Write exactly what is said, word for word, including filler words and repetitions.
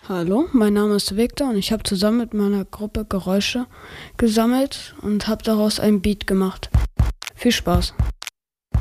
Hallo, mein Name ist Victor und ich habe zusammen mit meiner Gruppe Geräusche gesammelt und habe daraus ein Beat gemacht. Viel Spaß!